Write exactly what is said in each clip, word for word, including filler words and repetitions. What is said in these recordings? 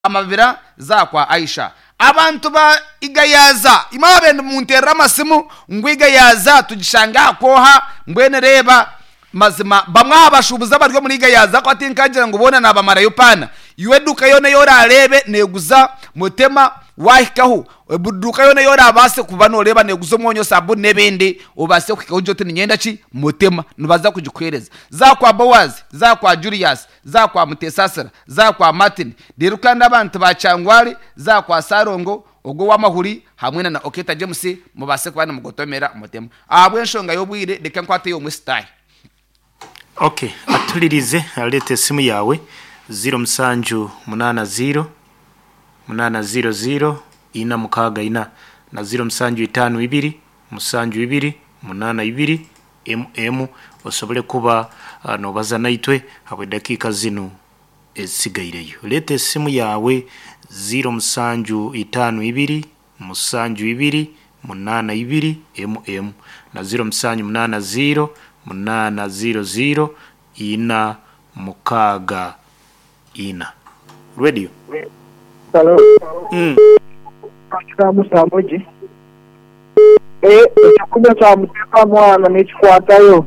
amabira za kwa Aisha abantu ba igayaza imabe muntera amasimu ngwiga yaza tugishanga koha mbwene reba mazima bamwe abashubuza baryo muri igayaza ko atinkangira ngo bona nabamara yopana iwe duka yone yora arebe neguza mutema wahikaho buduka yone yora abase kubano reba neguza mwonyo sabu nebende ubase kwikaho ni nyenda chi mutema nubaza kujikwereza za kwa Boaz za kwa Julius za kwa Mutesasira za kwa Martin dirukanda abantu bacangwari za kwa Sarongo ubwo wamahuri hamwe na Oketa James mubase kubana mugotomera mutema abwe nshonga yobwire deka nkwate yo mu style. Okay, atulirize alete simu yawe zero musanju munana zero munana zero zero ina mukaga ina na zero musanju itanu ibiri musanju ibiri munana ibiri mm osobole kuba uh, nobaza naitwe habwe dakika zinu esigaireyo. Lete simu yawe zero musanju itanu ibiri musanju ibiri munana ibiri mm na zero musanju munana zero munana zero zero ina mukaga ina. Radio. Hello. Mm. Katika musamoji. Eh, chakula cha mteka mwana nichikwata yo.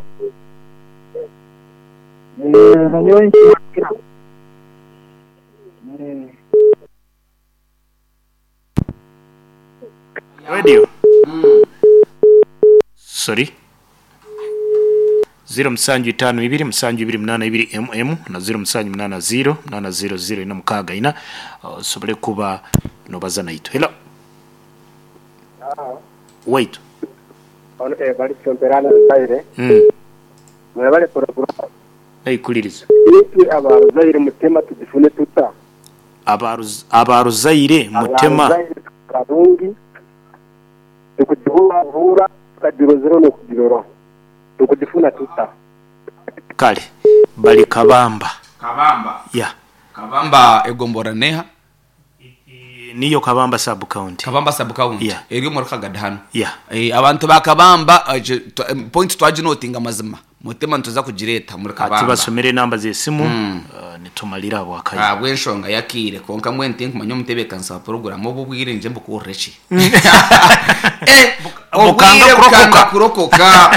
Eh, nanyo nchikira. Radio. Mm. Sorry. zero musanju itanu ibiri musanju ibiri munana ibiri mm na zero musanju munana zero munana zero zero ina mukaga ina uh, sobole kuba nobaza naito. Hello. Ah. Wait. Ono e bali chomperana zaire. Mm. Mwe bali porogura. Hey kuliriza. Iki abaru zaire mutema tudifune tuta. Abaru abaru zaire mutema kabungi. Tukutibura bura kadiro zero no kudiro. Tukudifuna tuta. Kale bali kabamba. Kabamba. Yeah. Kabamba egombora neha. Niyo kabamba sub county. Kabamba sub county. Yeah. Eri mu Kagadhano. Yeah. Eh abantu bakabamba uh, point twaje notinga mazima. Mutema ntuza kugireta muri kabamba. Ati basomere namba zesimu mm. uh, nitumalira abo akayi. Ah bwenshonga yakire konka mwente nkumanyo mutebe kansa program obubwire nje mbukurechi. Eh bukanga kurokoka kurokoka.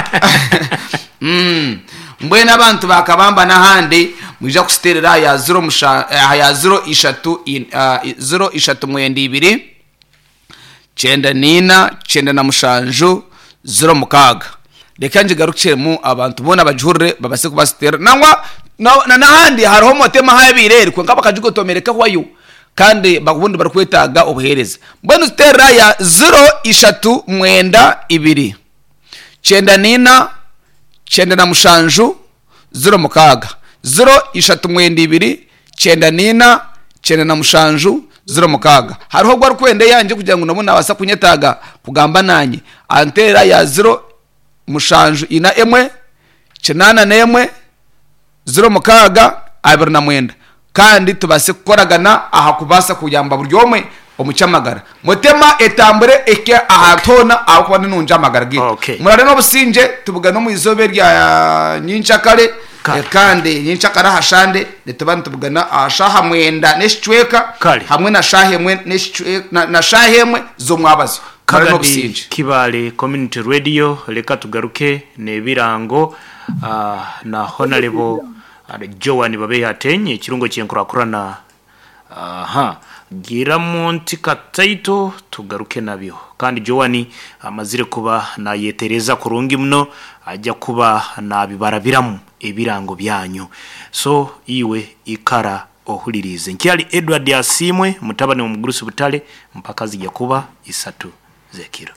Mm. Mbwena abantu bakabamba nahandi mwija kusterera ya zero musha ya zero ishatu uh, zero ishatu mwenda ibiri chenda nina chenda na mushanju zero mukaga dekanje garukire mu abantu bona bajurre babase kubastera nangwa na nahandi hariho motema habirere ko ngaba kajugotomereka kwayo kandi bakubundi barakwetaga obuhereza mbwenu sterera ya zero ishatu mwenda ibiri chenda nina chenda na mushanju zero mukaga zero ishatu mwenda ibiri chenda nina chenda na mushanju zero mukaga hariho gwa rukwende yanje kugira ngo nabona abasa kunyetaga kugamba nanye antera ya zero mushanju ina emwe chenana nemwe zero mukaga abiri na mwenda kandi tubase kukoragana aha kubasa kujamba buryomwe omuchamagara mutema etambure eke ahatona akubana nunjamagara gito okay. Murare no businje tubuga no muizobe rya nyinchakare e kandi nyinchakara hashande netubana tubugana ashaha mwenda neshchweka hamwe na shahemwe neshchweka na, na shahemwe zo mwabazo Murare no businje Kibale Community Radio leka tugaruke nebirango uh, na honorable uh, Joan babe yatenye kirungo cyenkurakurana aha gira monti kataito tugaruke nabyo kandi Joan amazire kuba na yetereza kurungi mno ajya kuba nabibarabiramu ebirango byanyu so iwe ikara ohulirize nkyali Edward Yasimwe mutabane mu Mugurusi Butale mpaka zijya kuba isatu zekiro